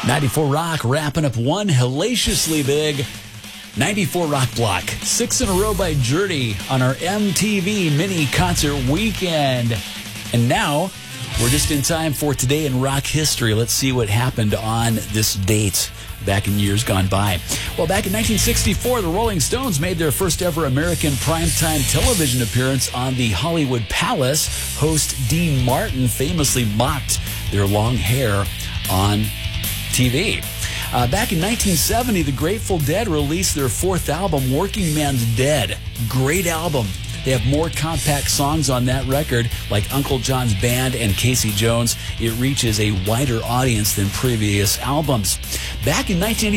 94 Rock wrapping up one hellaciously big 94 Rock block. 6 in a row by Journey on our MTV mini concert weekend. And now we're just in time for Today in Rock History. Let's see what happened on this date back in years gone by. Well, back in 1964, the Rolling Stones made their first ever American primetime television appearance on the Hollywood Palace. Host Dean Martin famously mocked their long hair on TV. Back in 1970, the Grateful Dead released their fourth album, Working Man's Dead. Great album. They have more compact songs on that record, like Uncle John's Band and Casey Jones. It reaches a wider audience than previous albums. Back in 1980,